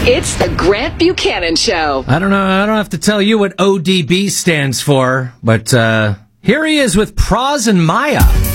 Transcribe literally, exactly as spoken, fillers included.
It's the Grant Buchanan Show. I don't know. I don't have to tell you what O D B stands for, but uh, here he is with Praz and Maya.